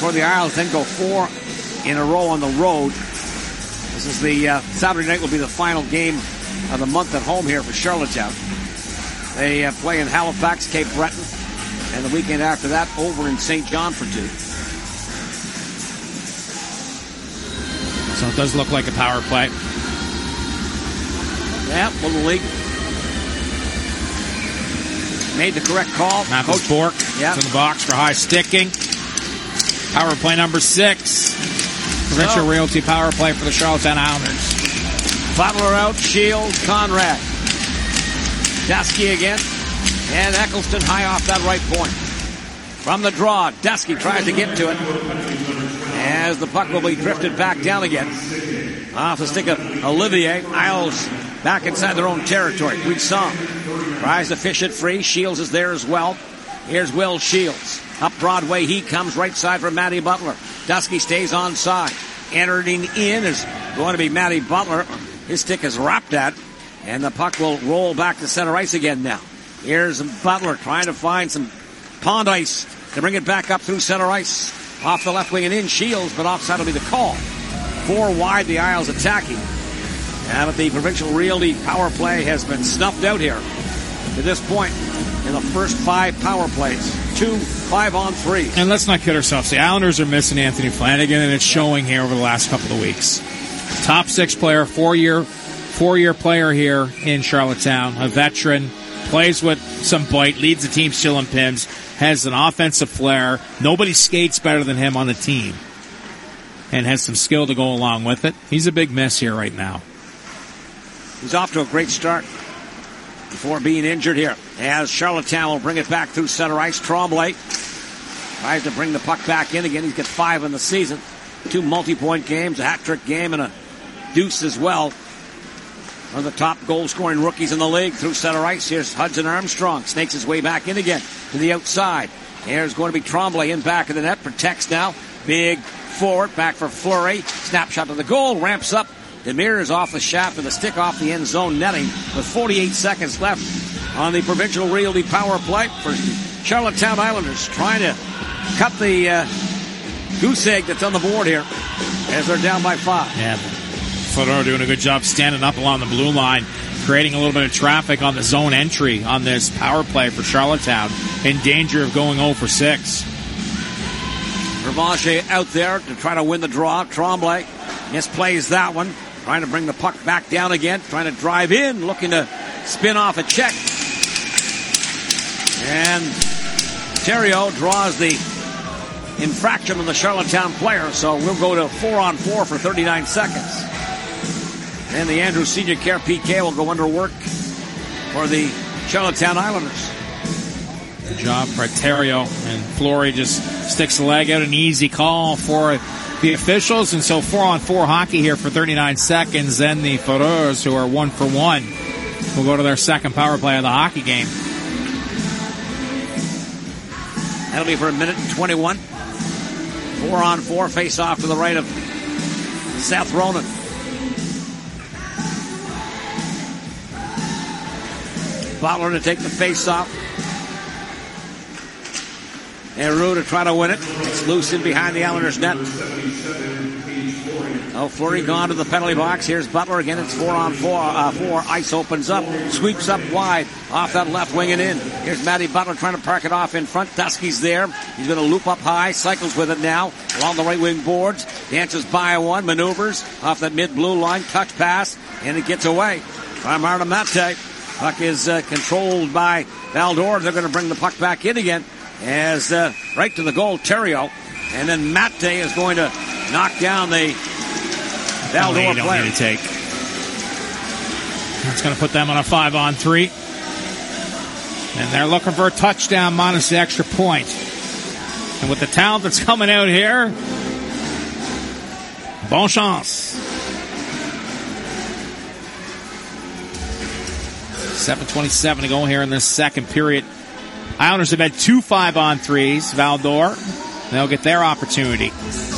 for the Isles, then go 4 in a row on the road. This is the Saturday night will be the final game of the month at home here for Charlottetown. They play in Halifax, Cape Breton, and the weekend after that over in St. John for 2. So it does look like a power play. Yeah, well, the league made the correct call. Mathis Bork in the box for high sticking. Power play number 6. Provincial Realty power play for the Charlottetown Islanders. Butler out, Shields, Conrad. Dusky again. And Eccleston high off that right point. From the draw, Dusky tries to get to it. As the puck will be drifted back down again. Off the stick of Olivier. Isles back inside their own territory. Buisson tries to fish it free. Shields is there as well. Here's Will Shields. Up Broadway, he comes right side for Matty Butler. Dusky stays on side. Entering in is going to be Matty Butler. His stick is wrapped at, and the puck will roll back to center ice again now. Here's Butler trying to find some pond ice to bring it back up through center ice. Off the left wing and in Shields, but offside will be the call. 4 wide, the Isles attacking. But the Provincial Realty power play has been snuffed out here to this point in the first 5 power plays. 2 5-on-3. And let's not kid ourselves. The Islanders are missing Anthony Flanagan, and it's showing here over the last couple of weeks. Top 6 player, 4-year player here in Charlottetown, a veteran, plays with some bite, leads the team still in pins, has an offensive flair. Nobody skates better than him on the team, and has some skill to go along with it. He's a big miss here right now. He's off to a great start before being injured here. As Charlottetown will bring it back through center ice. Tremblay tries to bring the puck back in again. He's got 5 in the season. 2 multi-point games, a hat-trick game, and a deuce as well. One of the top goal-scoring rookies in the league through center ice. Here's Hudson Armstrong. Snakes his way back in again to the outside. Here's going to be Tremblay in back of the net. Protects now. Big forward. Back for Fleury. Snapshot to the goal. Ramps up. Demir is off the shaft and the stick off the end zone netting with 48 seconds left on the Provincial Realty power play for Charlottetown Islanders. Trying to cut the goose egg that's on the board here as they're down by 5. Yeah, Fedor doing a good job standing up along the blue line, creating a little bit of traffic on the zone entry on this power play for Charlottetown, in danger of going 0 for 6. Revanche out there to try to win the draw. Tremblay misplays that one. Trying to bring the puck back down again. Trying to drive in. Looking to spin off a check. And Theriault draws the infraction on the Charlottetown player. So we'll go to 4-on-4 for 39 seconds. And the Andrews Senior Care PK will go under work for the Charlottetown Islanders. Good job for Theriault. And Fleury just sticks the leg out. An easy call for the officials. And so 4-on-4 hockey here for 39 seconds. Then the Fedors, who are 1 for 1, will go to their second power play of the hockey game. That'll be for 1:21. 4-on-4 face off to the right of Seth Ronan. Butler to take the face off. And Roux to try to win it. It's loose in behind the Islanders' net. Oh, Fleury gone to the penalty box. Here's Butler again. It's 4-on-4. Ice opens up. Sweeps up wide. Off that left wing and in. Here's Matty Butler trying to park it off in front. Dusky's there. He's going to loop up high. Cycles with it now. Along the right wing boards. Dances by one. Maneuvers off that mid-blue line. Touch pass. And it gets away by Martin Mate. Puck is controlled by Valdor. They're going to bring the puck back in again. As right to the goal, Theriault. And then Mate is going to knock down the Valdor player. Need to take. That's going to put them on a 5-on-3. And they're looking for a touchdown minus the extra point. And with the talent that's coming out here, bon chance. 7:27 to go here in this second period. Islanders have had 2 5-on-3s. Valdor, they'll get their opportunity.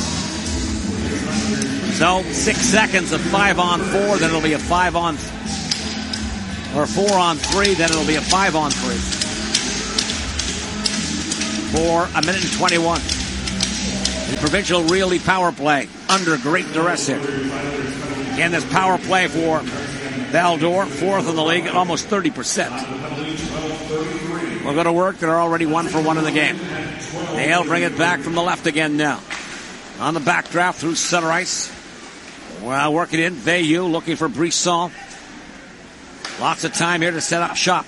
So 6 seconds of 5-on-4, then it'll be a 5-on or 4-on-3, then it'll be a 5-on-3 for 1:21. The Provincial Realty power play under great duress here. Again, this power play for Val-d'Or, fourth in the league at almost 30%. We'll go to work. They're already 1 for 1 in the game. They'll bring it back from the left again now. On the backdraft through center ice. Well, working in. Veilleux looking for Brisson. Lots of time here to set up shop.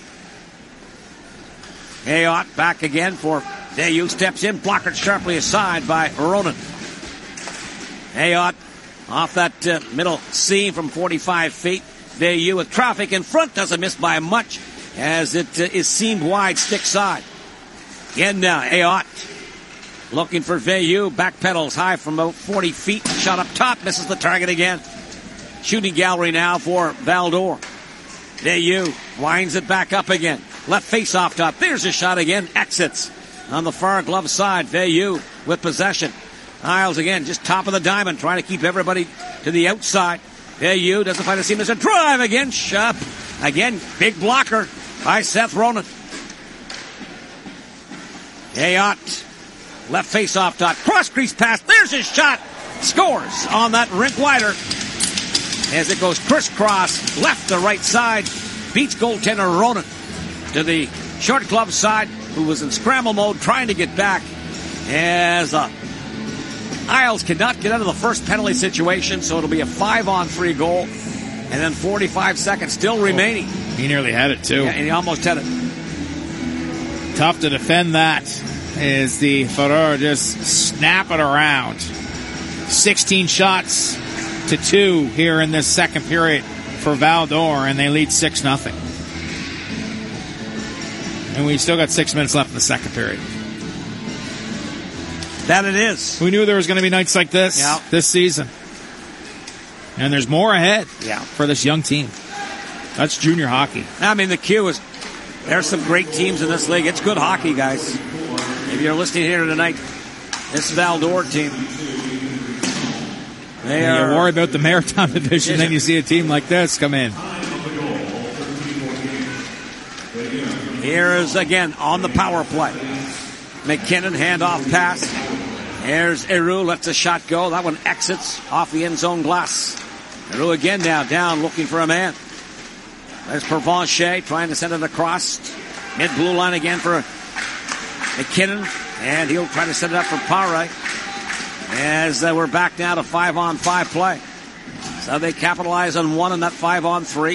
Ayotte back again for Veilleux. Steps in. Blocked sharply aside by Ronan. Ayotte off that middle seam from 45 feet. Veilleux with traffic in front. Doesn't miss by much as it is seamed wide stick side. Again now, Ayotte looking for Veilleux. Back pedals high from about 40 feet. Shot up top. Misses the target again. Shooting gallery now for Val-d'Or. Veilleux winds it back up again. Left face off top. There's a shot again. Exits on the far glove side. Veilleux with possession. Isles again, just top of the diamond, trying to keep everybody to the outside. Veilleux doesn't find a seam. There's a drive again. Shot. Again, big blocker by Seth Ronan. Ayotte. Left face off top. Cross crease pass. There's his shot. Scores on that rink wider. As it goes crisscross left to right side. Beats goaltender Ronan to the short glove side, who was in scramble mode trying to get back. As Isles cannot get out of the first penalty situation, so it'll be a 5-on-3 goal. And then 45 seconds still remaining. He nearly had it, too. Yeah, and he almost had it. Tough to defend that as the Fureur just snap it around. 16 shots to 2 here in this second period for Val-d'Or, and they lead 6-0. And we still got 6 minutes left in the second period. That it is. We knew there was going to be nights like this this season. And there's more ahead for this young team. That's junior hockey. I mean, the cue is, there's some great teams in this league. It's good hockey, guys. If you're listening here tonight, this Val-d'Or team. You worry about the Maritime Division, then you see a team like this come in. Here is, again, on the power play. McKinnon, handoff pass. There's Héroux, lets a shot go. That one exits off the end zone glass. Héroux again now, down, looking for a man. There's Provencher trying to send it across. Mid-blue line again for McKinnon. And he'll try to set it up for Pare. As we're back now to 5-on-5 play. So they capitalize on 1 in that 5-on-3.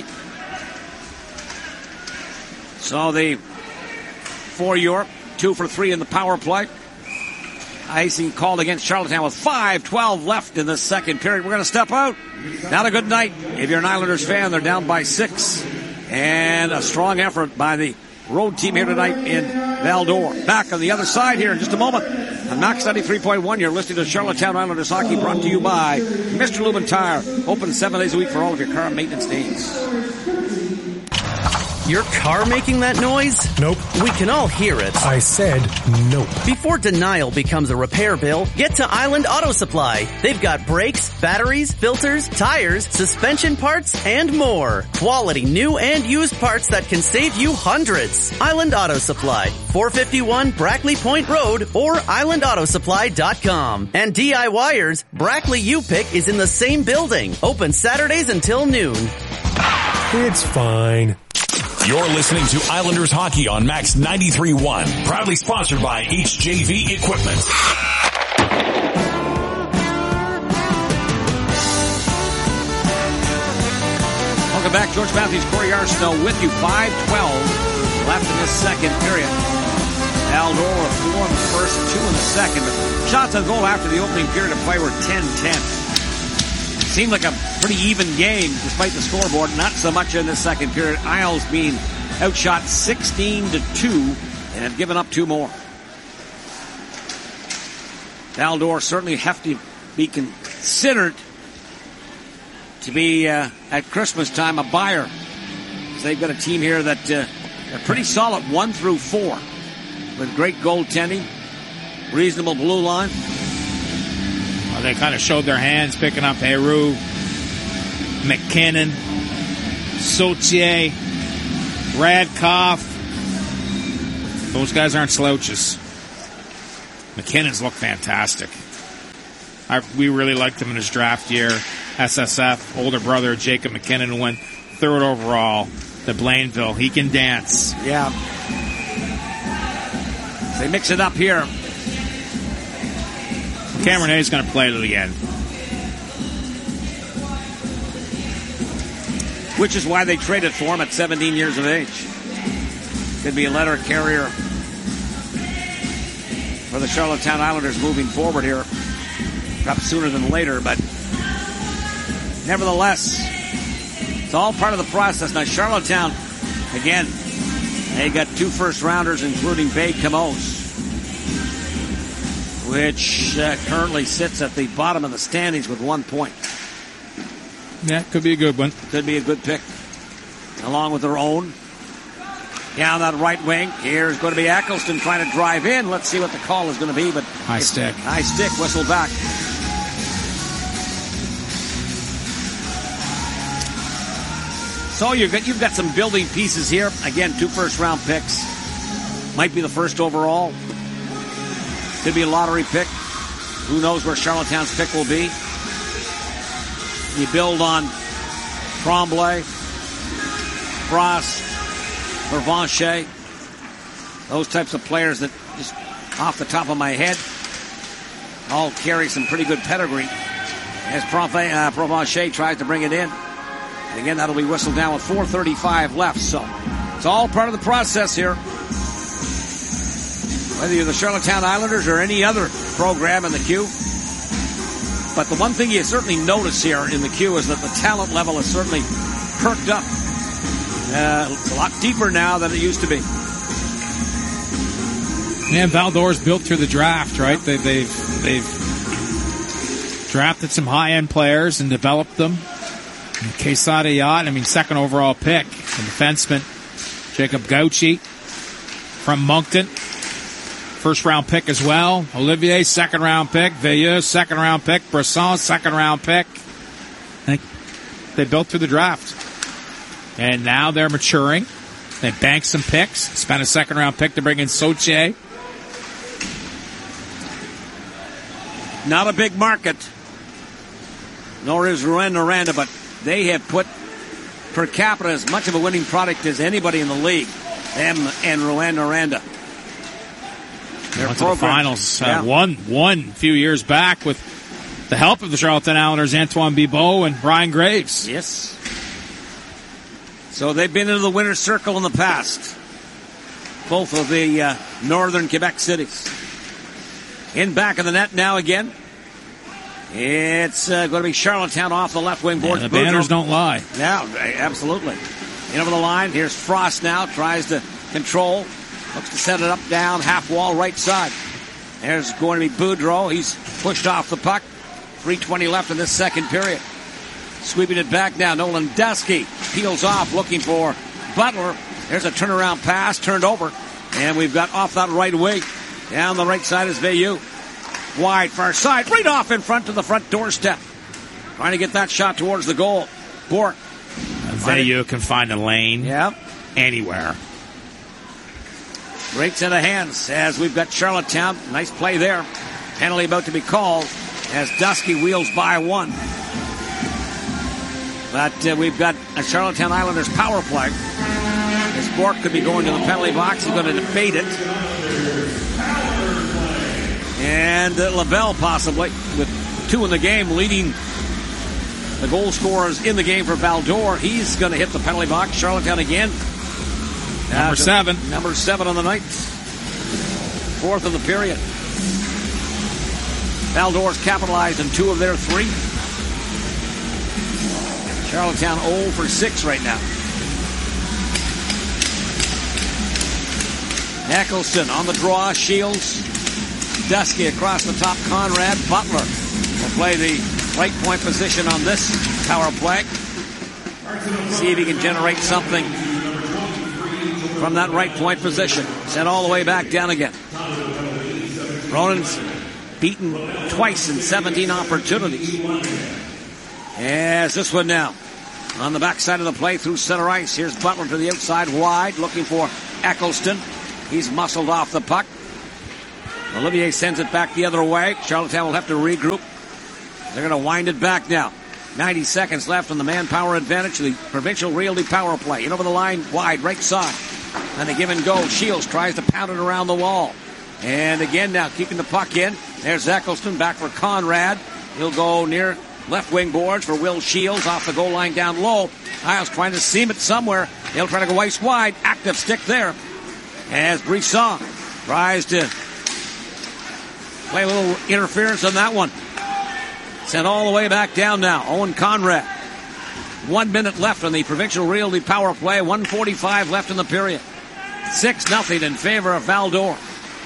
So the for Europe, 2 for 3 in the power play. Icing called against Charlottetown with 5:12 left in the second period. We're going to step out. Not a good night. If you're an Islanders fan, they're down by 6. And a strong effort by the road team here tonight in Val-d'Or. Back on the other side here in just a moment. On Max 93.1, you're listening to Charlottetown Islanders Hockey, brought to you by Mr. Lubin Tire. Open 7 days a week for all of your car maintenance needs. Your car making that noise? Nope. We can all hear it. I said nope. Before denial becomes a repair bill, get to Island Auto Supply. They've got brakes, batteries, filters, tires, suspension parts, and more. Quality new and used parts that can save you hundreds. Island Auto Supply, 451 Brackley Point Road or islandautosupply.com. And DIYers, Brackley U-Pick is in the same building. Open Saturdays until noon. It's fine. You're listening to Islanders Hockey on Max 93.1. Proudly sponsored by HJV Equipment. Welcome back. George Matthews, Corey Arsenault with you. 5:12 left in this second period. Val-d'Or 4 in the first, 2 in the second. But shots on goal after the opening period of play were 10-10. Seemed like a pretty even game despite the scoreboard. Not so much in the second period. Isles being outshot 16-2 and have given up 2 more. Val-d'Or certainly have to be considered to be at Christmas time a buyer. So they've got a team here that are pretty solid 1 through 4 with great goaltending, reasonable blue line. Well, they kind of showed their hands picking up Héroux, McKinnon, Sautier, Radkoff. Those guys aren't slouches. McKinnon's looked fantastic. We really liked him in his draft year. SSF, older brother Jacob McKinnon went 3rd overall to Blainville. He can dance. Yeah. They mix it up here. Cameron Hayes going to play to the end. Which is why they traded for him at 17 years of age. Could be a letter carrier for the Charlottetown Islanders moving forward here. Perhaps sooner than later, but nevertheless, it's all part of the process. Now, Charlottetown, again, they got 2 first-rounders, including Bay Camos, which currently sits at the bottom of the standings with 1 point. Yeah, could be a good one. Could be a good pick, along with their own. Down that right wing, here's going to be Eccleston trying to drive in. Let's see what the call is going to be, but high stick, whistle back. So you've got some building pieces here. Again, 2 first-round picks. Might be the first overall. Could be a lottery pick. Who knows where Charlottetown's pick will be? You build on Tremblay, Frost, Vervanche, those types of players that, just off the top of my head, all carry some pretty good pedigree. As Provencher tries to bring it in. And again, that'll be whistled down with 4:35 left. So it's all part of the process here. Whether you're the Charlottetown Islanders or any other program in the queue. But the one thing you certainly notice here in the queue is that the talent level is certainly perked up. It's a lot deeper now than it used to be. Yeah, Valdor's built through the draft, right? They've drafted some high-end players and developed them. Quesada Yacht, 2nd overall pick. The defenseman, Jacob Gauchi from Moncton. 1st-round pick as well. Olivier, 2nd-round pick. Veilleux, 2nd-round pick. Bresson, 2nd-round pick. They built through the draft. And now they're maturing. They banked some picks. Spent a 2nd-round pick to bring in Sautier. Not a big market. Nor is Rouyn-Noranda, but they have put per capita as much of a winning product as anybody in the league. Them and Rouyn-Noranda. Went to the finals. Won a few years back with the help of the Charlottetown Islanders, Antoine Bibeau and Brian Graves. Yes. So they've been into the winner's circle in the past. Both of the northern Quebec cities. In back of the net now again. It's going to be Charlottetown off the left wing boards. The banners don't lie. Yeah, absolutely. In over the line. Here's Frost now. Tries to control. Looks to set it up down, half wall, right side. There's going to be Boudreau. He's pushed off the puck. 3:20 left in this second period. Sweeping it back now. Nolan Dusky peels off, looking for Butler. There's a turnaround pass, turned over. And we've got off that right wing. Down the right side is Veilleux. Wide, far side, right off in front to the front doorstep. Trying to get that shot towards the goal. Bourque. Veilleux can find a lane. Yeah. Anywhere. Great set of hands as we've got Charlottetown. Nice play there. Penalty about to be called as Dusky wheels by one. But we've got a Charlottetown Islanders power play. As Bourque could be going to the penalty box. He's going to debate it. And Lavelle possibly with 2 in the game, leading the goal scorers in the game for Val-d'Or. He's going to hit the penalty box. Charlottetown again. Number 7. Number 7 on the night. 4th of the period. Val-d'Or's capitalized in 2 of their 3. Charlottetown 0 for 6 right now. Eccleston on the draw. Shields. Dusky across the top. Conrad. Butler will play the right point position on this power play. See if he can generate something from that right point position. Sent all the way back down again. Ronan's beaten twice in 17 opportunities. As this one now on the backside of the play through center ice. Here's Butler to the outside wide, looking for Eccleston. He's muscled off the puck. Olivier sends it back the other way. Charlottetown will have to regroup. They're going to wind it back now. 90 seconds left on the manpower advantage. The Provincial Realty power play. In over the line, wide, right side. And they give and go. Shields tries to pound it around the wall. And again now, keeping the puck in. There's Eccleston back for Conrad. He'll go near left wing boards for Will Shields off the goal line down low. Isles trying to seam it somewhere. He'll try to go ice wide. Active stick there. As Brisson tries to play a little interference on that one. Sent all the way back down now. Owen Conrad. 1 minute left on the Provincial Realty power play. 1:45 left in the period. 6-0 in favor of Val-d'Or.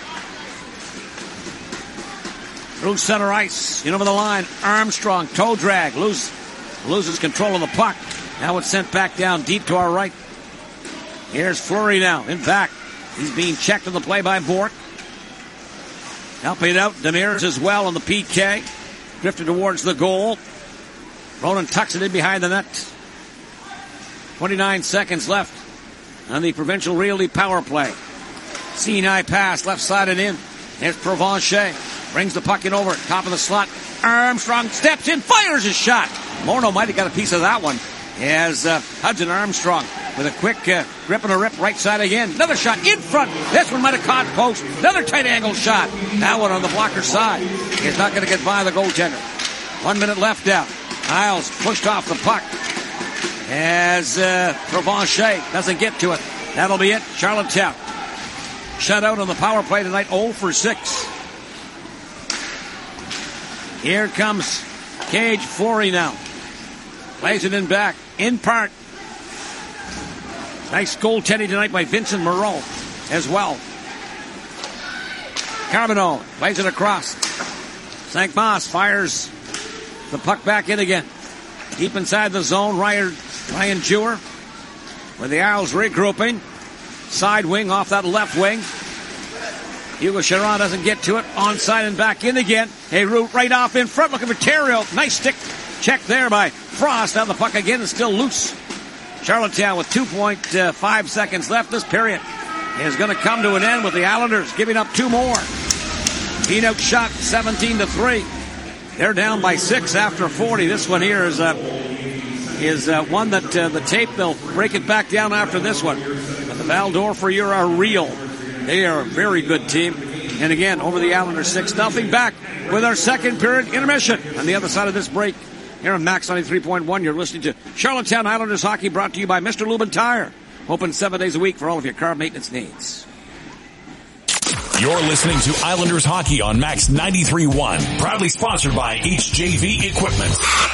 Through center ice. In over the line. Armstrong. Toe drag. Loses control of the puck. Now it's sent back down deep to our right. Here's Fleury now. In back. He's being checked on the play by Bork. Helping out. Demers as well on the PK. Drifted towards the goal. Ronan tucks it in behind the net. 29 seconds left on the Provincial Realty power play. Sinai pass, left side and in. There's Provencher. Brings the puck in over, top of the slot. Armstrong steps in, fires his shot. Morneau might have got a piece of that one. As Hudson Armstrong with a quick grip and a rip, right side again. Another shot in front. This one might have caught post. Another tight angle shot. That one on the blocker side. He's not going to get by the goaltender. 1 minute left now. Isles pushed off the puck as Provencher doesn't get to it. That'll be it. Charlottetown shut out on the power play tonight, 0 for 6. Here comes Cage Fleury now. Plays it in back. In part. Nice goaltending tonight by Vincent Moreau as well. Carbonneau plays it across. St. Mas fires the puck back in again. Deep inside the zone, Ryan Jewer with the Isles regrouping. Side wing off that left wing. Hugo Chiron doesn't get to it. Onside and back in again. A route right off in front. Looking for Theriault. Nice stick check there by Frost. Now the puck again is still loose. Charlottetown with 2.5 seconds left. This period is going to come to an end with the Islanders giving up 2 more. Beat out shot 17-3. They're down by 6 after 40. This one here is one that the tape, they'll break it back down after this one. But the Val-d'Or for you are real. They are a very good team. And again, over the Islanders 6-0. Back with our second period intermission. On the other side of this break, here on Max 93.1, you're listening to Charlottetown Islanders Hockey, brought to you by Mr. Lubin Tire. Open 7 days a week for all of your car maintenance needs. You're listening to Islanders Hockey on Max 93.1. Proudly sponsored by HJV Equipment.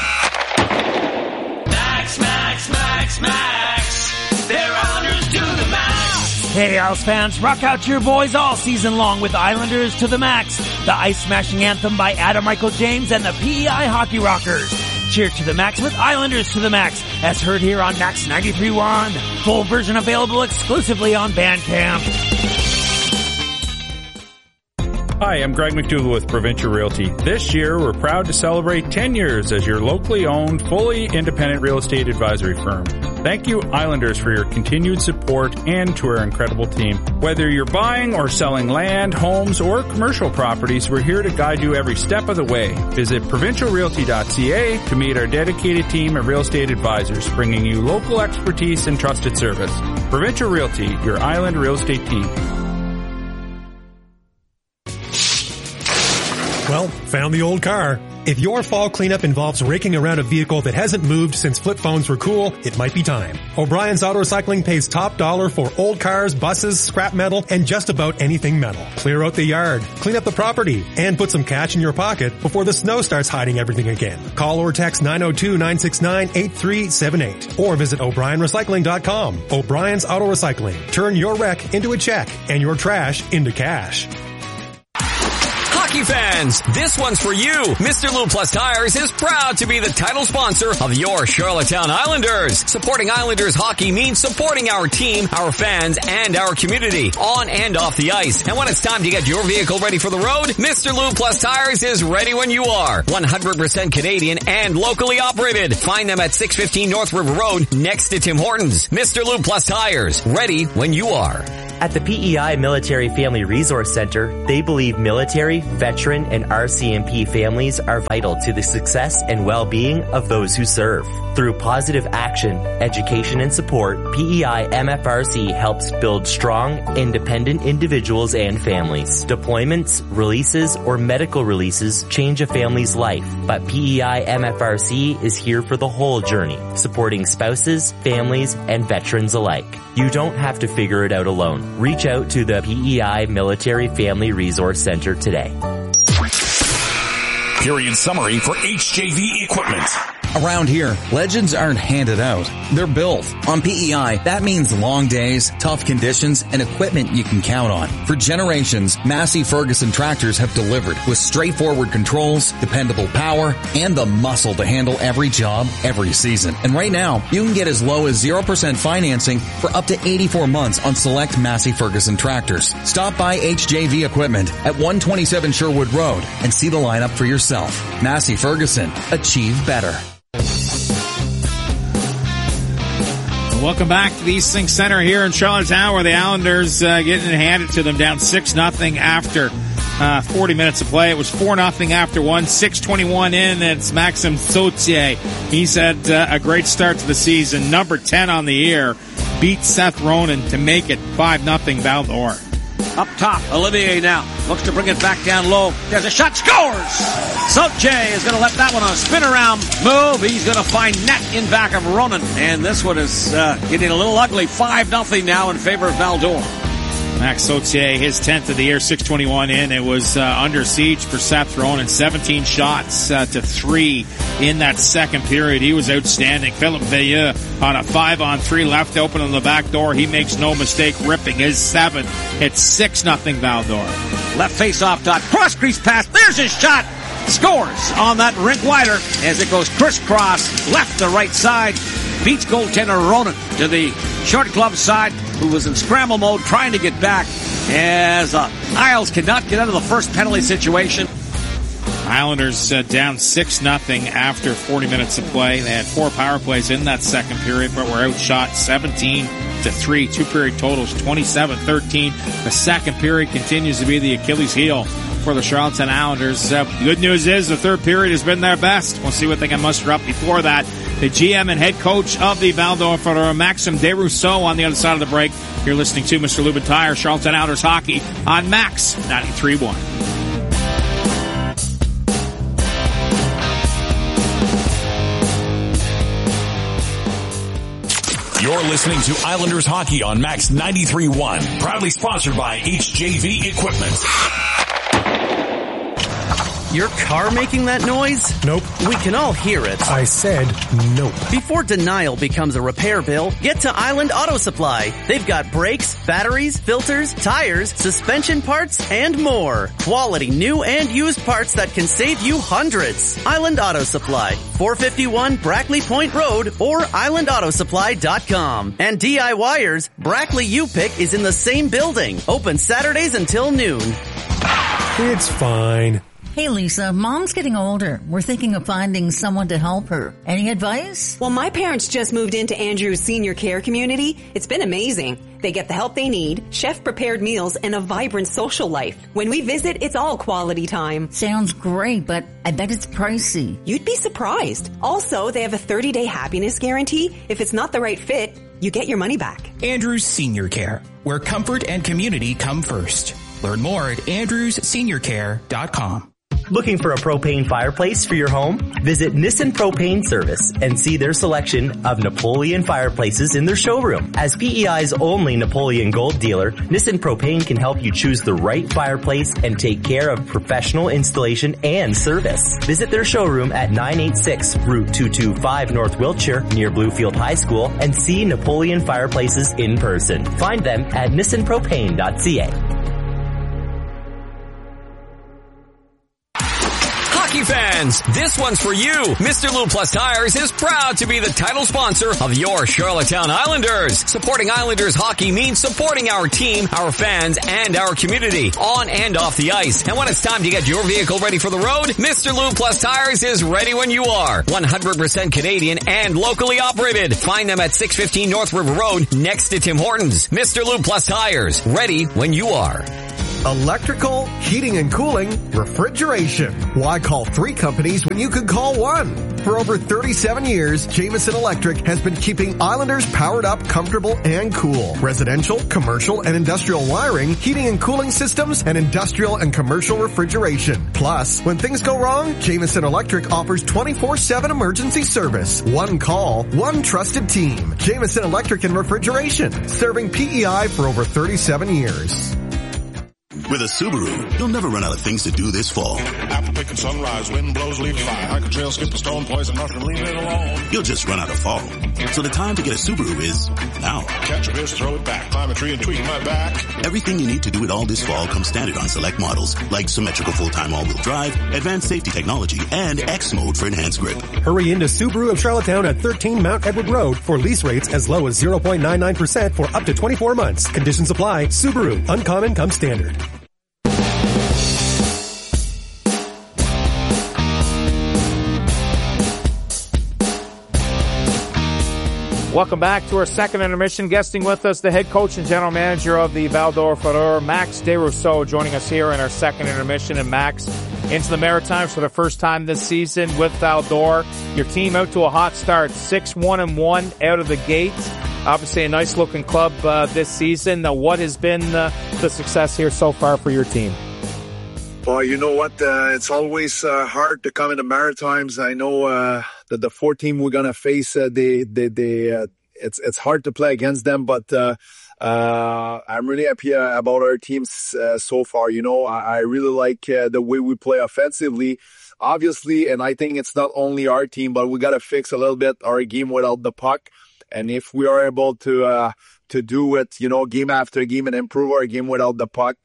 Max, Max, Max, Max. They're Islanders to the max. Hey, Isles fans, rock out to your boys all season long with Islanders to the Max, the ice-smashing anthem by Adam Michael James and the PEI Hockey Rockers. Cheer to the max with Islanders to the Max, as heard here on Max 93.1. Full version available exclusively on Bandcamp. Hi, I'm Greg McDougall with Provincial Realty. This year, we're proud to celebrate 10 years as your locally owned, fully independent real estate advisory firm. Thank you, Islanders, for your continued support and to our incredible team. Whether you're buying or selling land, homes, or commercial properties, we're here to guide you every step of the way. Visit provincialrealty.ca to meet our dedicated team of real estate advisors, bringing you local expertise and trusted service. Provincial Realty, your island real estate team. Well, found the old car. If your fall cleanup involves raking around a vehicle that hasn't moved since flip phones were cool, it might be time. O'Brien's Auto Recycling pays top dollar for old cars, buses, scrap metal, and just about anything metal. Clear out the yard, clean up the property, and put some cash in your pocket before the snow starts hiding everything again. Call or text 902-969-8378 or visit o'brienrecycling.com. O'Brien's Auto Recycling. Turn your wreck into a check and your trash into cash. Hockey fans, this one's for you. Mr. Lube Plus Tires is proud to be the title sponsor of your Charlottetown Islanders. Supporting Islanders hockey means supporting our team, our fans, and our community on and off the ice. And when it's time to get your vehicle ready for the road, Mr. Lube Plus Tires is ready when you are. 100% Canadian and locally operated. Find them at 615 North River Road next to Tim Hortons. Mr. Lube Plus Tires, ready when you are. At the PEI Military Family Resource Center, they believe military, veteran, and RCMP families are vital to the success and well-being of those who serve. Through positive action, education, and support, PEI MFRC helps build strong, independent individuals and families. Deployments, releases, or medical releases change a family's life, but PEI MFRC is here for the whole journey, supporting spouses, families, and veterans alike. You don't have to figure it out alone. Reach out to the PEI Military Family Resource Center today. Period summary for HJV equipment. Around here, legends aren't handed out. They're built. On PEI, that means long days, tough conditions, and equipment you can count on. For generations, Massey Ferguson tractors have delivered with straightforward controls, dependable power, and the muscle to handle every job, every season. And right now, you can get as low as 0% financing for up to 84 months on select Massey Ferguson tractors. Stop by HJV Equipment at 127 Sherwood Road and see the lineup for yourself. Massey Ferguson. Achieve better. Welcome back to the East Sink Center here in Charlottetown, where the Islanders getting it handed to them, down 6-0 after 40 minutes of play. It was 4-0 after 6:21 in. It's Maxim Sautier. He's had a great start to the season. Number 10 on the year beats Seth Ronan to make it 5-0 Val-d'Or. Up top, Olivier now looks to bring it back down low. There's a shot, scores! Sautier is going to let that one on a spin around move. He's going to find net in back of Ronan. And this one is getting a little ugly. 5-0 now in favor of Val-d'Or. Max Sautier, his 10th of the year, 6:21 in. It was under siege for Seth Ronan. 17 shots to 3 in that second period. He was outstanding. Philippe Veilleux on a 5-on-3 left open on the back door. He makes no mistake, ripping his 7th. It's 6-0 Val-d'Or. Left face off dot. Cross crease pass. There's his shot. Scores on that rink wider as it goes crisscross left to right side. Beats goaltender Ronan to the short glove side, who was in scramble mode trying to get back as Isles cannot get out of the first penalty situation. Islanders down 6-0 after 40 minutes of play. They had 4 power plays in that second period, but were outshot 17-3. 2-period totals 27-13. The second period continues to be the Achilles heel for the Charlottetown Islanders. Good news is the third period has been their best. We'll see what they can muster up before that. The GM and head coach of the Val-d'Or for Maxime Desrousseaux on the other side of the break. You're listening to Mr. Lubin Tire, Charlottetown Islanders hockey on Max 93.1. You're listening to Islanders hockey on Max 93.1. Proudly sponsored by HJV Equipment. Your car making that noise? Nope. We can all hear it. I said nope. Before denial becomes a repair bill, get to Island Auto Supply. They've got brakes, batteries, filters, tires, suspension parts, and more. Quality new and used parts that can save you hundreds. Island Auto Supply, 451 Brackley Point Road or islandautosupply.com. And DIYers, Brackley U-Pick is in the same building. Open Saturdays until noon. It's fine. Hey Lisa, Mom's getting older. We're thinking of finding someone to help her. Any advice? Well, my parents just moved into Andrew's senior care community. It's been amazing. They get the help they need, chef-prepared meals, and a vibrant social life. When we visit, it's all quality time. Sounds great, but I bet it's pricey. You'd be surprised. Also, they have a 30-day happiness guarantee. If it's not the right fit, you get your money back. Andrew's Senior Care, where comfort and community come first. Learn more at andrewsseniorcare.com. Looking for a propane fireplace for your home? Visit Nissan Propane Service and see their selection of Napoleon fireplaces in their showroom. As PEI's only Napoleon Gold dealer, Nissan Propane can help you choose the right fireplace and take care of professional installation and service. Visit their showroom at 986 Route 225 North Wiltshire near Bluefield High School and see Napoleon fireplaces in person. Find them at nissanpropane.ca. Hockey fans, this one's for you. Mr. Lube Plus Tires is proud to be the title sponsor of your Charlottetown Islanders. Supporting Islanders hockey means supporting our team, our fans, and our community on and off the ice. And when it's time to get your vehicle ready for the road, Mr. Lube Plus Tires is ready when you are. 100% Canadian and locally operated. Find them at 615 North River Road next to Tim Hortons. Mr. Lube Plus Tires, ready when you are. Electrical, heating and cooling, refrigeration. Why call 3 companies when you could call 1? For over 37 years, Jameson Electric has been keeping Islanders powered up, comfortable, and cool. Residential, commercial, and industrial wiring, heating and cooling systems, and industrial and commercial refrigeration. Plus, when things go wrong, Jameson Electric offers 24/7 emergency service. 1 call, 1 trusted team. Jameson Electric and Refrigeration, serving PEI for over 37 years. With a Subaru, you'll never run out of things to do this fall. After picking sunrise, wind blows, leaves fly. Hike a trail, skip a stone, poison mushroom, leave it alone. You'll just run out of fall. So the time to get a Subaru is now. Catch a fish, throw it back. Climb a tree and tweak my back. Everything you need to do it all this fall comes standard on select models, like symmetrical full-time all-wheel drive, advanced safety technology, and X mode for enhanced grip. Hurry into Subaru of Charlottetown at 13 Mount Edward Road for lease rates as low as 0.99% for up to 24 months. Conditions apply. Subaru. Uncommon comes standard. Welcome back to our second intermission. Guesting with us, the head coach and general manager of the Val-d'Or Fureur, Max Desrousseaux, joining us here in our second intermission. And Max, into the Maritimes for the first time this season with Val-d'Or. Your team out to a hot start, 6-1-1 out of the gate. Obviously a nice looking club this season. Now, what has been the success here so far for your team? Well, you know what? It's always hard to come in the Maritimes. I know that the 4 team we're gonna face, it's hard to play against them. But I'm really happy about our teams so far. You know, I really like the way we play offensively, obviously. And I think it's not only our team, but we gotta fix a little bit our game without the puck. And if we are able to do it, you know, game after game and improve our game without the puck,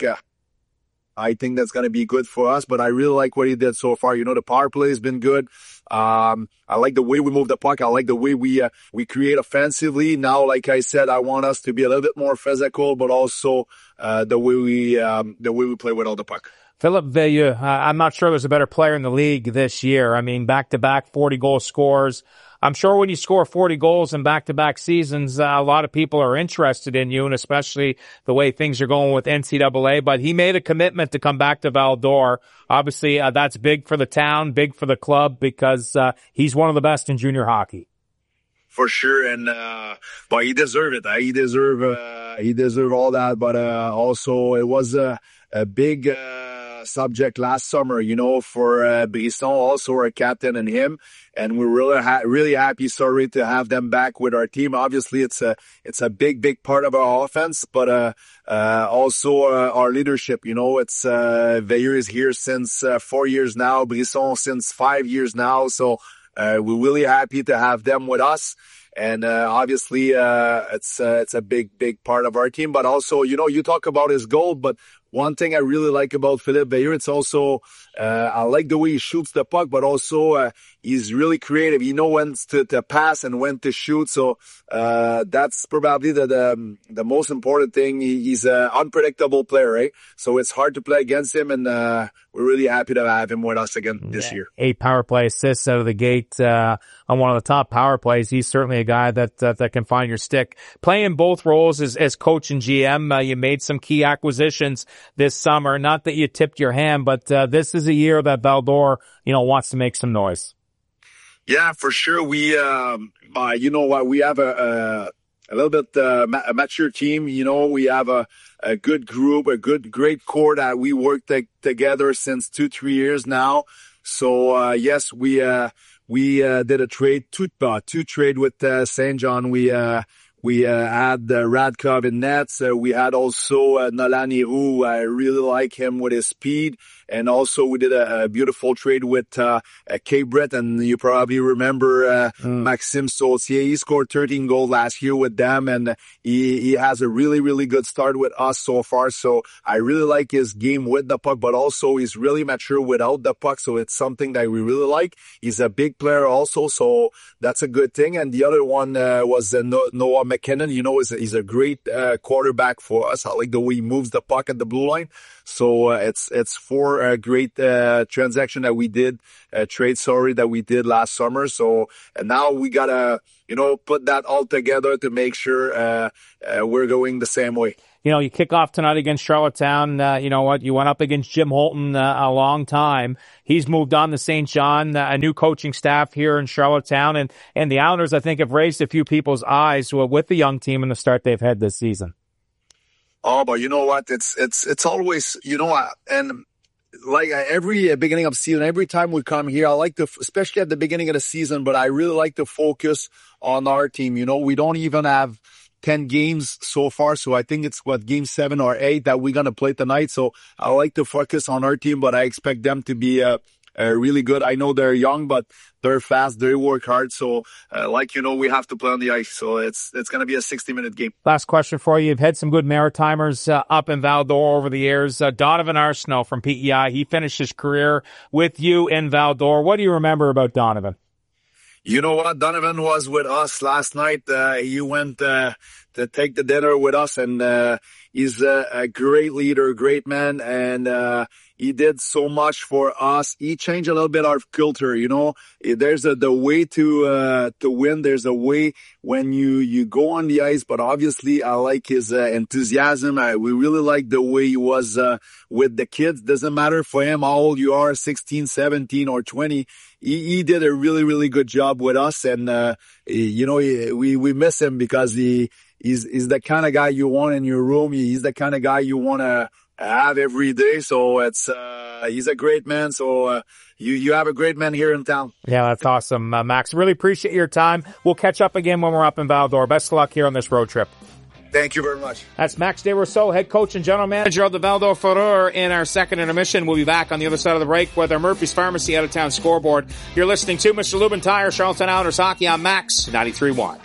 I think that's going to be good for us. But I really like what he did so far. You know, the power play has been good. I like the way we move the puck. I like the way we create offensively. Now, like I said, I want us to be a little bit more physical, but also the way we play without the puck. Philippe Veilleux, I'm not sure there's a better player in the league this year. I mean, back-to-back 40-goal scores. I'm sure when you score 40 goals in back-to-back seasons, a lot of people are interested in you, and especially the way things are going with NCAA. But he made a commitment to come back to Val-d'Or. Obviously, that's big for the town, big for the club, because he's one of the best in junior hockey. For sure, and but he deserved it. He deserved all that. But also, it was a big subject last summer, you know, for Brisson, also our captain, and him. And we're really happy, to have them back with our team. Obviously, it's a big part of our offense, but also our leadership. You know, it's Veilleux is here since 4 years now, Brisson since 5 years now. So we're really happy to have them with us. And obviously, it's a big part of our team. But also, you know, you talk about his goal, but one thing I really like about Philippe Veilleux, it's also, I like the way he shoots the puck, but also, he's really creative. He knows when to pass and when to shoot. So, that's probably the most important thing. He's an unpredictable player, right? So it's hard to play against him, and, we're really happy to have him with us again this year. 8 power play assists out of the gate, on one of the top power plays. He's certainly a guy that can find your stick. Playing both roles as coach and GM, you made some key acquisitions this summer. Not that you tipped your hand, but this is a year that Val-d'Or, you know, wants to make some noise. Yeah, for sure. We, you know what, we have a little bit a mature team. You know, we have a good group, great core that we worked together since 2-3 years now. So yes, we did a trade, two trade with St. John. We had Radkov in nets. We had also Nolan Leroux. I really like him with his speed And also we did a beautiful trade with Cape Breton, and you probably remember Maxime Sautier. He scored 13 goals last year with them, and he has a really, really good start with us so far. So I really like his game with the puck, but also he's really mature without the puck. So it's something that we really like. He's a big player also, so that's a good thing. And the other one was Noah McKinnon. You know, he's a great quarterback for us. I like the way he moves the puck at the blue line. So it's for a great transaction that we did, trade that we did last summer. So and now we gotta, put that all together to make sure we're going the same way. You kick off tonight against Charlottetown. You know what? You went up against Jim Holton a long time. He's moved on to St. John, a new coaching staff here in Charlottetown. And the Islanders, I think, have raised a few people's eyes with the young team and the start they've had this season. Oh, but you know what? It's always, and like every beginning of season, every time we come here, I like to, especially at the beginning of the season, but I really like to focus on our team. We don't even have 10 games so far. So I think it's game 7 or 8 that we're going to play tonight. So I like to focus on our team, but I expect them to be, really good. I know they're young, but they're fast. They work hard. So, we have to play on the ice. So it's going to be a 60-minute game. Last question for you. You've had some good Maritimers up in Val-d'Or over the years. Donovan Arsenault from PEI. He finished his career with you in Val-d'Or. What do you remember about Donovan? You know what? Donovan was with us last night. He went to take the dinner with us, and he's a great leader, great man, and he did so much for us. He changed a little bit our culture, There's the way to win. There's a way when you go on the ice, but obviously I like his enthusiasm. We really like the way he was with the kids. Doesn't matter for him how old you are, 16, 17, or 20. He did a really, really good job with us, and we miss him because he's the kind of guy you want in your room. He's the kind of guy you want to have every day. So he's a great man. So you have a great man here in town. Yeah, that's awesome, Max. Really appreciate your time. We'll catch up again when we're up in Val-d'Or. Best of luck here on this road trip. Thank you very much. That's Max Desrousseaux, head coach and general manager of the Val-d'Or Fureur in our second intermission. We'll be back on the other side of the break with our Murphy's Pharmacy out-of-town scoreboard. You're listening to Mr. Lubin Tire, Charlottetown Islanders Hockey on Max 93.1.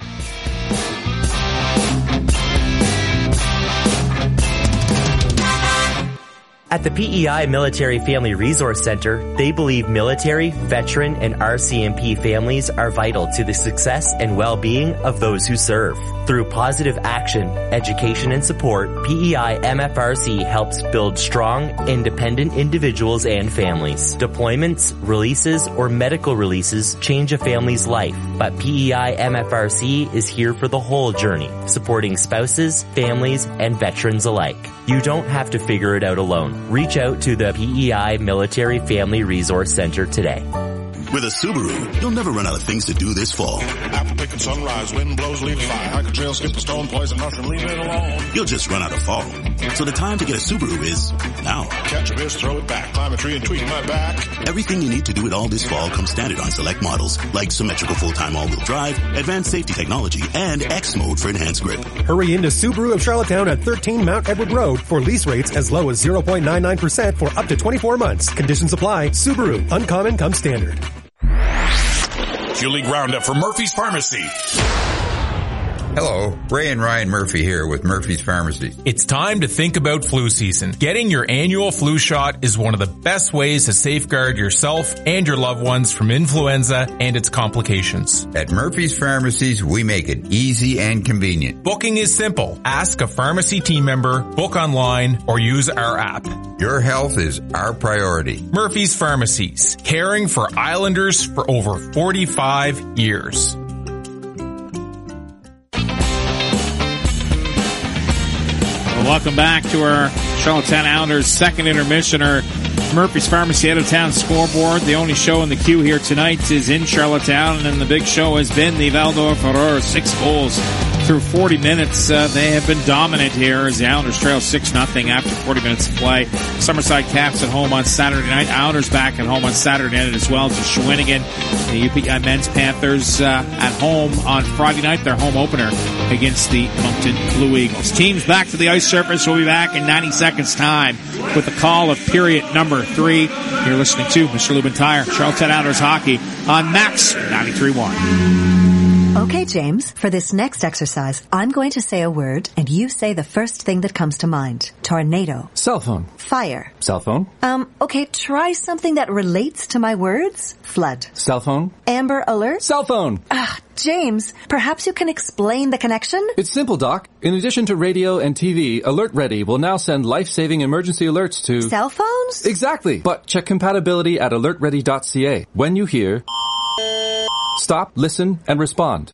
At the PEI Military Family Resource Center, they believe military, veteran, and RCMP families are vital to the success and well-being of those who serve. Through positive action, education, and support, PEI MFRC helps build strong, independent individuals and families. Deployments, releases, or medical releases change a family's life, but PEI MFRC is here for the whole journey, supporting spouses, families, and veterans alike. You don't have to figure it out alone. Reach out to the PEI Military Family Resource Center today. With a Subaru, you'll never run out of things to do this fall. Apple picking sunrise, wind blows, leaves fly. Hike a trail, skip a stone, poison mushroom, leave it alone. You'll just run out of fall. So the time to get a Subaru is now. Catch a fish, throw it back, climb a tree and tweak my back. Everything you need to do it all this fall comes standard on select models, like symmetrical full-time all-wheel drive, advanced safety technology, and X mode for enhanced grip. Hurry into Subaru of Charlottetown at 13 Mount Edward Road for lease rates as low as 0.99% for up to 24 months. Conditions apply. Subaru. Uncommon comes standard. Julie Roundup for Murphy's Pharmacy. Hello, Ray and Ryan Murphy here with Murphy's Pharmacy. It's time to think about flu season. Getting your annual flu shot is one of the best ways to safeguard yourself and your loved ones from influenza and its complications. At Murphy's Pharmacies, we make it easy and convenient. Booking is simple. Ask a pharmacy team member, book online, or use our app. Your health is our priority. Murphy's Pharmacies, caring for Islanders for over 45 years. Welcome back to our Charlottetown Islanders second intermission, or Murphy's Pharmacy out-of-town scoreboard. The only show in the queue here tonight is in Charlottetown, and the big show has been the Val-d'Or Fureur 6 goals through 40 minutes, they have been dominant here as the Islanders trail 6-0 after 40 minutes of play. Summerside Caps at home on Saturday night. Islanders back at home on Saturday night as well to Shawinigan. The UPI men's Panthers at home on Friday night, their home opener against the Moncton Blue Eagles. Teams back to the ice surface. We'll be back in 90 seconds time with the call of period number 3. You're listening to Mr. Lubentire, Charlottetown Islanders hockey on Max 93.1. Okay, James, for this next exercise, I'm going to say a word, and you say the first thing that comes to mind. Tornado. Cell phone. Fire. Cell phone. Okay, try something that relates to my words. Flood. Cell phone. Amber Alert. Cell phone. James, perhaps you can explain the connection? It's simple, Doc. In addition to radio and TV, Alert Ready will now send life-saving emergency alerts to... Cell phones? Exactly. But check compatibility at alertready.ca. When you hear... stop, listen, and respond.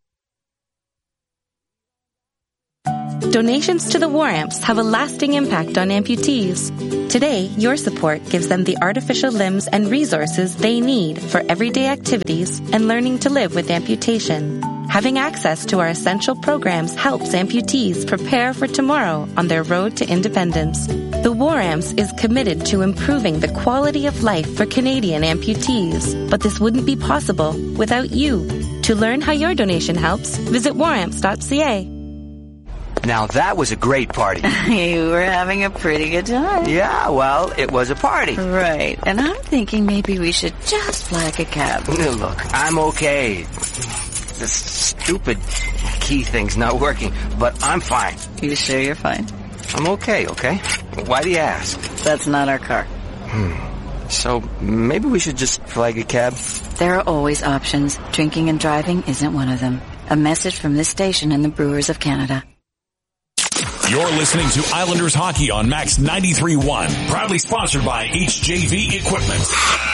Donations to the War Amps have a lasting impact on amputees. Today, your support gives them the artificial limbs and resources they need for everyday activities and learning to live with amputation. Having access to our essential programs helps amputees prepare for tomorrow on their road to independence. The War Amps is committed to improving the quality of life for Canadian amputees, but this wouldn't be possible without you. To learn how your donation helps, visit waramps.ca. Now that was a great party. You were having a pretty good time. Yeah, well, it was a party. Right, and I'm thinking maybe we should just flag a cab. Look, I'm okay. This stupid key thing's not working, but I'm fine. You sure you're fine? I'm okay? Why do you ask? That's not our car. So maybe we should just flag a cab? There are always options. Drinking and driving isn't one of them. A message from this station and the Brewers of Canada. You're listening to Islanders Hockey on Max 93.1. Proudly sponsored by HJV Equipment.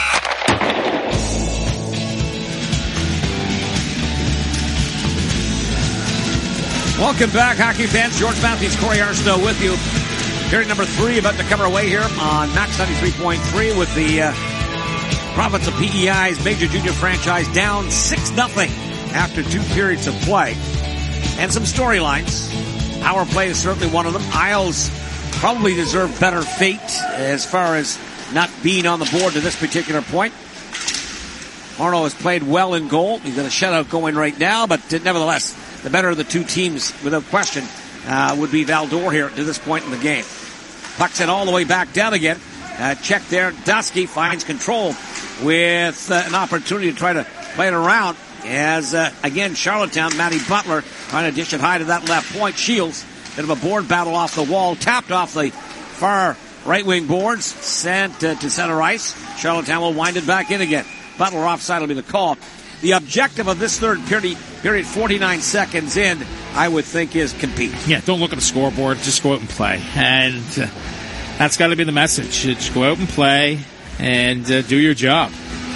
Welcome back, hockey fans. George Matthews, Corey Arsenault with you. Period number 3 about to come our way here on Max 93.3 with the province of PEI's major junior franchise down 6-0 after 2 periods of play. And some storylines. Power play is certainly one of them. Isles probably deserve better fate as far as not being on the board to this particular point. Arno has played well in goal. He's got a shutout going right now, but nevertheless, the better of the 2 teams, without question, would be Val-d'Or here to this point in the game. Puck sent all the way back down again. Check there. Dusky finds control with an opportunity to try to play it around. As, again, Charlottetown, Matty Butler trying to dish it high to that left point. Shields, bit of a board battle off the wall, tapped off the far right wing boards, sent to center ice. Charlottetown will wind it back in again. Butler offside will be the call. The objective of this third period 49 seconds in, I would think, is compete. Yeah, don't look at the scoreboard. Just go out and play. And that's got to be the message. Just go out and play and do your job.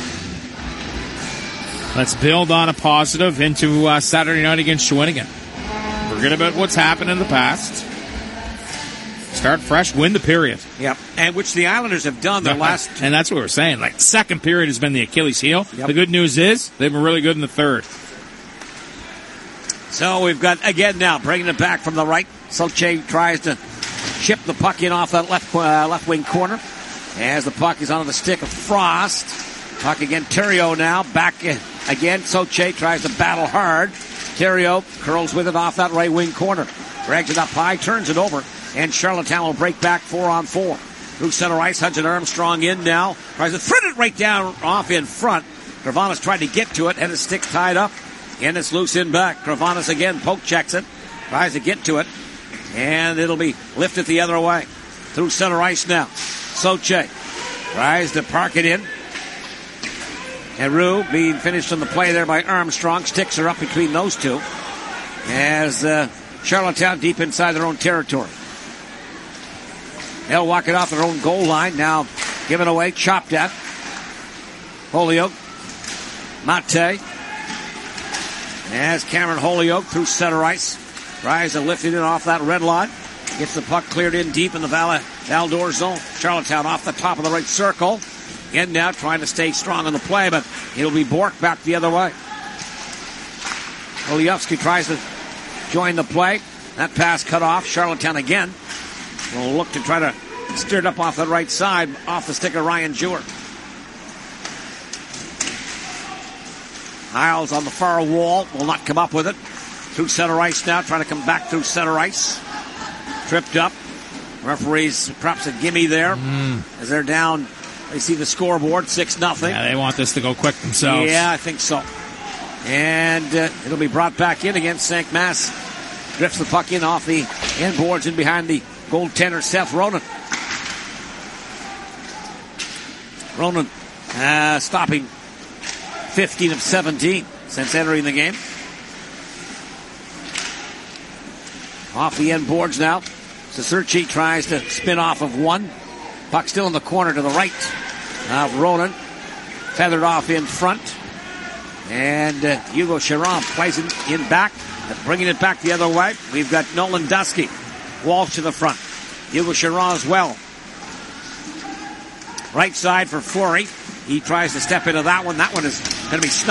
Let's build on a positive into Saturday night against Shawinigan. Forget about what's happened in the past. Start fresh, win the period. Yep, and which the Islanders have done their last... And that's what we're saying. Like, second period has been the Achilles heel. Yep. The good news is they've been really good in the third. So we've got, again now, bringing it back from the right. Solche tries to chip the puck in off that left wing corner. As the puck is on the stick of Frost. Puck again, Theriault now, back again. Solche tries to battle hard. Theriault curls with it off that right wing corner. Drags it up high, turns it over. And Charlottetown will break back 4-on-4. Through center ice, Hudson Armstrong in now. Tries to thread it right down off in front. Kravanos tried to get to it, had his stick tied up. And it's loose in back. Kravanos again, poke checks it. Tries to get to it. And it'll be lifted the other way. Through center ice now. Solche tries to park it in. And Rue being finished on the play there by Armstrong. Sticks are up between those two. As Charlottetown deep inside their own territory. They'll walk it off their own goal line. Now given away, chopped at. Holyoke. Mate. As Cameron Holyoke through center ice. Tries to lift it in off that red line. Gets the puck cleared in deep in the Val-d'Or zone. Charlottetown off the top of the right circle. Again now trying to stay strong on the play, but it'll be Bork back the other way. Olievsky tries to joined the play. That pass cut off. Charlottetown again will look to try to stir it up off the right side, off the stick of Ryan Jewer. Isles on the far wall will not come up with it. Through center ice now, trying to come back through center ice. Tripped up. Referees perhaps a gimme there as they're down. They see the scoreboard, 6-0. Yeah, they want this to go quick themselves. Yeah, I think so. And it'll be brought back in against St. Mass. Drifts the puck in off the end boards in behind the goaltender, Seth Ronan. Ronan stopping 15 of 17 since entering the game. Off the end boards now. Cicerci tries to spin off of one. Puck still in the corner to the right of Ronan. Feathered off in front. And Hugo Chiron plays it in back. Bringing it back the other way. We've got Nolan Dusky. Walsh to the front. Hugo Chiron as well. Right side for Fleury. He tries to step into that one. That one is going to be